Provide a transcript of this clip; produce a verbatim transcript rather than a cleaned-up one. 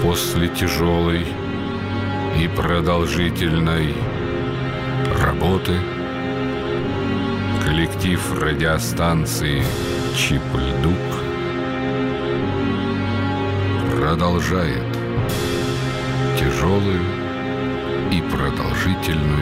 После тяжелой и продолжительной работы коллектив радиостанции «Чип-Льдук» продолжает тяжелую и продолжительную